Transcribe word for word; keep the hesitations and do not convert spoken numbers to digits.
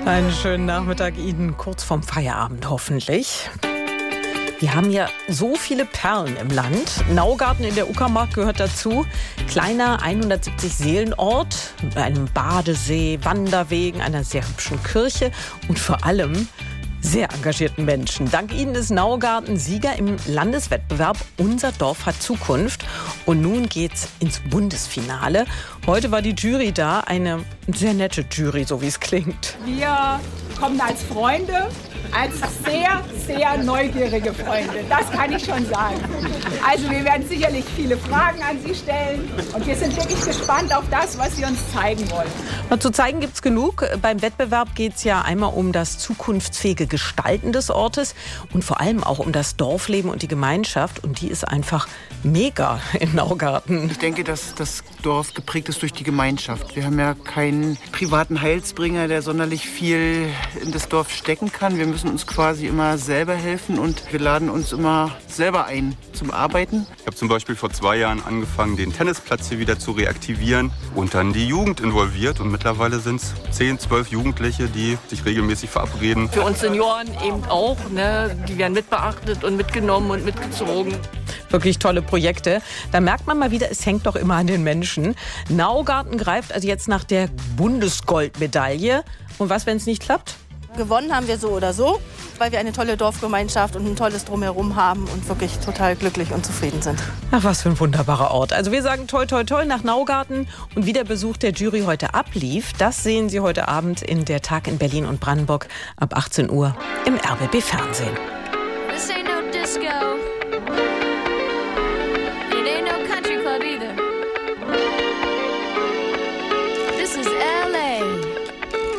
Einen schönen Nachmittag Ihnen, kurz vorm Feierabend hoffentlich. Wir haben ja so viele Perlen im Land. Naugarten in der Uckermark gehört dazu. Kleiner hundertsiebzig Seelenort mit einem Badesee, Wanderwegen, einer sehr hübschen Kirche und vor allem sehr engagierten Menschen. Dank ihnen ist Naugarten Sieger im Landeswettbewerb Unser Dorf hat Zukunft. Und nun geht's ins Bundesfinale. Heute war die Jury da, eine sehr nette Jury, so wie es klingt. Wir kommen als Freunde, als sehr, sehr neugierige Freunde. Das kann ich schon sagen. Also wir werden sicherlich viele Fragen an Sie stellen. Und wir sind wirklich gespannt auf das, was Sie uns zeigen wollen. Und zu zeigen gibt's genug. Beim Wettbewerb geht's ja einmal um das zukunftsfähige Gestalten des Ortes und vor allem auch um das Dorfleben und die Gemeinschaft. Und die ist einfach mega in Naugarten. Ich denke, dass das Dorf geprägt ist durch die Gemeinschaft. Wir haben ja keinen privaten Heilsbringer, der sonderlich viel in das Dorf stecken kann. Wir müssen uns quasi immer selber helfen und wir laden uns immer selber ein zum Arbeiten. Ich habe zum Beispiel vor zwei Jahren angefangen, den Tennisplatz hier wieder zu reaktivieren und dann die Jugend involviert. Und mittlerweile sind es zehn, zwölf Jugendliche, die sich regelmäßig verabreden. Für uns Senioren eben auch, ne? Die werden mitbeachtet und mitgenommen und mitgezogen. Wirklich tolle Projekte. Da merkt man mal wieder, es hängt doch immer an den Menschen. Naugarten greift also jetzt nach der Bundesgoldmedaille. Und was, wenn es nicht klappt? Gewonnen haben wir so oder so, weil wir eine tolle Dorfgemeinschaft und ein tolles Drumherum haben und wirklich total glücklich und zufrieden sind. Ach, was für ein wunderbarer Ort. Also wir sagen toi, toi, toi nach Naugarten. Und wie der Besuch der Jury heute ablief, das sehen Sie heute Abend in Der Tag in Berlin und Brandenburg ab achtzehn Uhr im R B B Fernsehen.